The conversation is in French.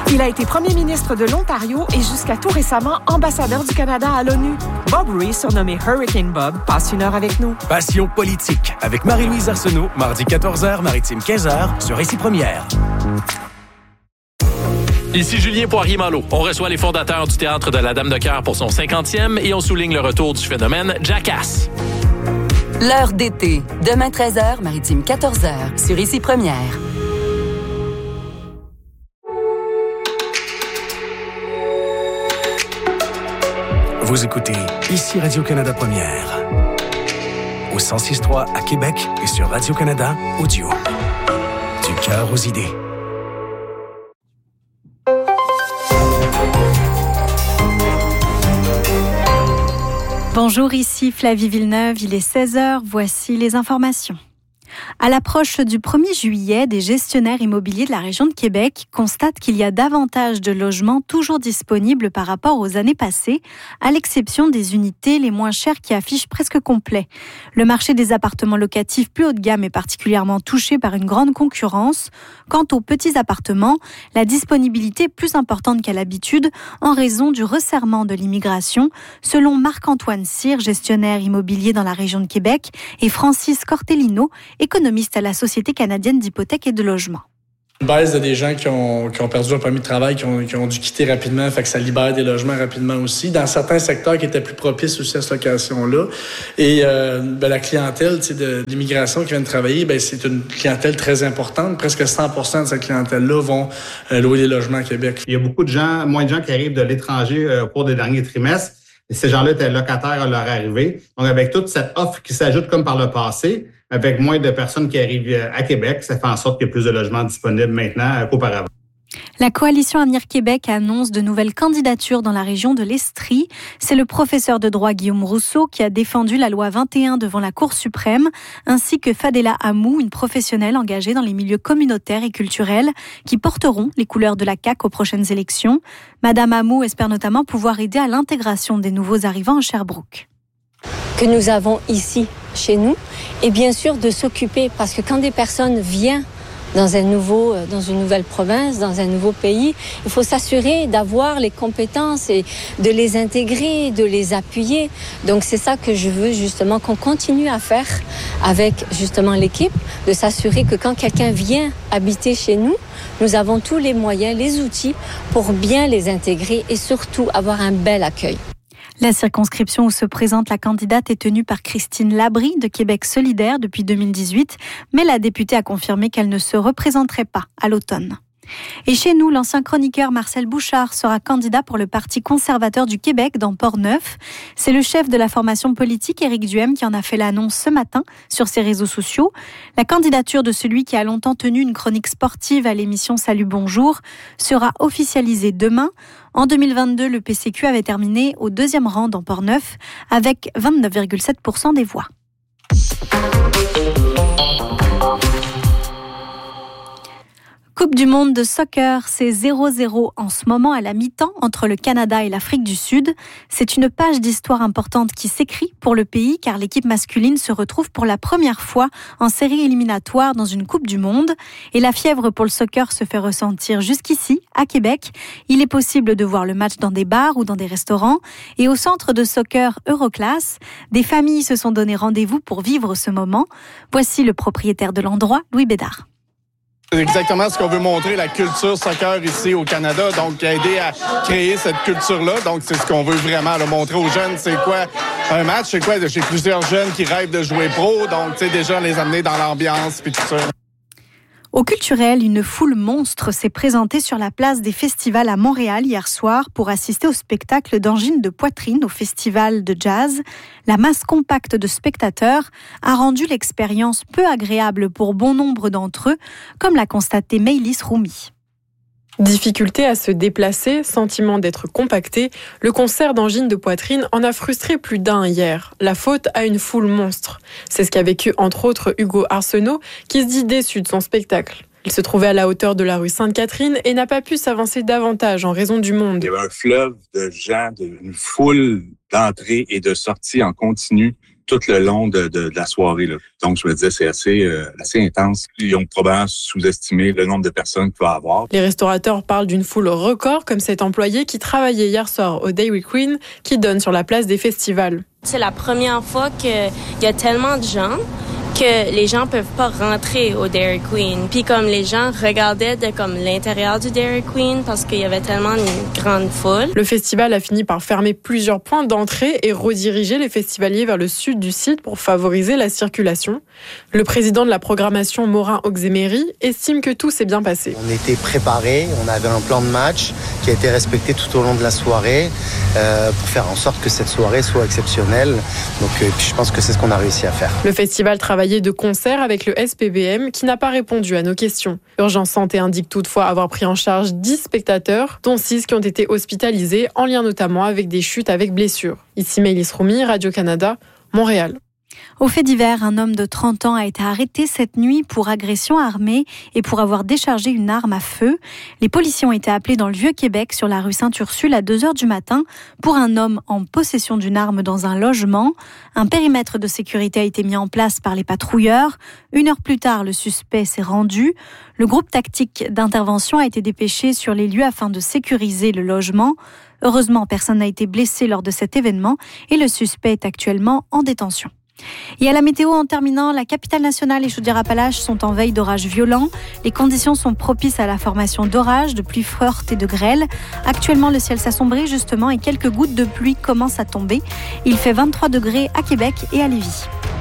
Il a été premier ministre de l'Ontario et jusqu'à tout récemment ambassadeur du Canada à l'ONU. Bob Rae, surnommé Hurricane Bob, passe une heure avec nous. Passion politique avec Marie-Louise Arsenault, mardi 14h, Maritime 15h, sur Ici Première. Ici Julien Poirier-Malo. On reçoit les fondateurs du Théâtre de la Dame de Cœur pour son 50e et on souligne le retour du phénomène Jackass. L'heure d'été. Demain 13h, Maritime 14h, sur Ici Première. Vous écoutez Ici Radio-Canada Première. Au 106.3 à Québec et sur Radio-Canada Audio. Du cœur aux idées. Bonjour, ici Flavie Villeneuve, il est 16h, voici les informations. À l'approche du 1er juillet, des gestionnaires immobiliers de la région de Québec constatent qu'il y a davantage de logements toujours disponibles par rapport aux années passées, à l'exception des unités les moins chères qui affichent presque complet. Le marché des appartements locatifs plus haut de gamme est particulièrement touché par une grande concurrence. Quant aux petits appartements, la disponibilité est plus importante qu'à l'habitude en raison du resserrement de l'immigration, selon Marc-Antoine Cyr, gestionnaire immobilier dans la région de Québec, et Francis Cortellino, économiste à la Société canadienne d'hypothèques et de logement. Une baisse de des gens qui ont perdu leur permis de travail, qui ont dû quitter rapidement, fait que ça libère des logements rapidement aussi. Dans certains secteurs qui étaient plus propices aussi à cette location-là. Et la clientèle de l'immigration qui vient de travailler, c'est une clientèle très importante. Presque 100% de cette clientèle-là vont louer des logements à Québec. Il y a beaucoup de gens, moins de gens qui arrivent de l'étranger au cours des derniers trimestres. Et ces gens-là étaient locataires à leur arrivée. Donc, avec toute cette offre qui s'ajoute comme par le passé, avec moins de personnes qui arrivent à Québec, ça fait en sorte qu'il y a plus de logements disponibles maintenant qu'auparavant. La coalition Avenir Québec annonce de nouvelles candidatures dans la région de l'Estrie. C'est le professeur de droit Guillaume Rousseau qui a défendu la loi 21 devant la Cour suprême, ainsi que Fadela Hamou, une professionnelle engagée dans les milieux communautaires et culturels, qui porteront les couleurs de la CAQ aux prochaines élections. Madame Hamou espère notamment pouvoir aider à l'intégration des nouveaux arrivants à Sherbrooke. Que nous avons ici, chez nous, et bien sûr de s'occuper, parce que quand des personnes viennent dans une nouvelle province, dans un nouveau pays, il faut s'assurer d'avoir les compétences et de les intégrer, de les appuyer. Donc c'est ça que je veux justement qu'on continue à faire avec justement l'équipe, de s'assurer que quand quelqu'un vient habiter chez nous, nous avons tous les moyens, les outils pour bien les intégrer et surtout avoir un bel accueil. La circonscription où se présente la candidate est tenue par Christine Labrie de Québec solidaire depuis 2018, mais la députée a confirmé qu'elle ne se représenterait pas à l'automne. Et chez nous, l'ancien chroniqueur Marcel Bouchard sera candidat pour le Parti conservateur du Québec dans Portneuf. C'est le chef de la formation politique, Éric Duhem, qui en a fait l'annonce ce matin sur ses réseaux sociaux. La candidature de celui qui a longtemps tenu une chronique sportive à l'émission Salut Bonjour sera officialisée demain. En 2022, le PCQ avait terminé au 2e rang dans Portneuf avec 29,7% des voix. Coupe du monde de soccer, c'est 0-0 en ce moment à la mi-temps entre le Canada et l'Afrique du Sud. C'est une page d'histoire importante qui s'écrit pour le pays car l'équipe masculine se retrouve pour la première fois en série éliminatoire dans une Coupe du monde. Et la fièvre pour le soccer se fait ressentir jusqu'ici, à Québec. Il est possible de voir le match dans des bars ou dans des restaurants. Et au centre de soccer Euroclass, des familles se sont donné rendez-vous pour vivre ce moment. Voici le propriétaire de l'endroit, Louis Bédard. C'est exactement ce qu'on veut montrer, la culture soccer ici au Canada, donc aider à créer cette culture-là. Donc, c'est ce qu'on veut vraiment montrer aux jeunes. C'est quoi un match? C'est quoi? J'ai plusieurs jeunes qui rêvent de jouer pro, donc, tu sais, déjà les amener dans l'ambiance puis tout ça. Au culturel, une foule monstre s'est présentée sur la place des festivals à Montréal hier soir pour assister au spectacle d'angine de poitrine au festival de jazz. La masse compacte de spectateurs a rendu l'expérience peu agréable pour bon nombre d'entre eux, comme l'a constaté Maëlys Roumi. Difficulté à se déplacer, sentiment d'être compacté, le concert d'angine de poitrine en a frustré plus d'un hier. La faute à une foule monstre. C'est ce qu'a vécu entre autres Hugo Arsenault, qui se dit déçu de son spectacle. Il se trouvait à la hauteur de la rue Sainte-Catherine et n'a pas pu s'avancer davantage en raison du monde. Il y avait un fleuve de gens, une foule d'entrées et de sorties en continu tout le long de la soirée, là. Donc, je me disais, c'est assez intense. Ils ont probablement sous-estimé le nombre de personnes qu'il va y avoir. Les restaurateurs parlent d'une foule record, comme cet employé qui travaillait hier soir au Dairy Queen, qui donne sur la place des festivals. C'est la première fois qu'il y a tellement de gens que les gens peuvent pas rentrer au Dairy Queen. Puis comme les gens regardaient de comme l'intérieur du Dairy Queen parce qu'il y avait tellement une grande foule. Le festival a fini par fermer plusieurs points d'entrée et rediriger les festivaliers vers le sud du site pour favoriser la circulation. Le président de la programmation, Morin Oxemery, estime que tout s'est bien passé. On était préparés, on avait un plan de match qui a été respecté tout au long de la soirée pour faire en sorte que cette soirée soit exceptionnelle. Donc je pense que c'est ce qu'on a réussi à faire. Le festival travaillait de concert avec le SPVM qui n'a pas répondu à nos questions. Urgence Santé indique toutefois avoir pris en charge 10 spectateurs, dont 6 qui ont été hospitalisés, en lien notamment avec des chutes avec blessures. Ici Maëlys Roumi, Radio-Canada, Montréal. Au fait divers, un homme de 30 ans a été arrêté cette nuit pour agression armée et pour avoir déchargé une arme à feu. Les policiers ont été appelés dans le Vieux-Québec sur la rue Sainte-Ursule à 2h du matin pour un homme en possession d'une arme dans un logement. Un périmètre de sécurité a été mis en place par les patrouilleurs. 1 heure plus tard, le suspect s'est rendu. Le groupe tactique d'intervention a été dépêché sur les lieux afin de sécuriser le logement. Heureusement, personne n'a été blessé lors de cet événement et le suspect est actuellement en détention. Et à la météo, en terminant, la capitale nationale et Chaudière-Appalaches sont en veille d'orages violents. Les conditions sont propices à la formation d'orages, de pluies fortes et de grêles. Actuellement, le ciel s'assombrit justement et quelques gouttes de pluie commencent à tomber. Il fait 23 degrés à Québec et à Lévis.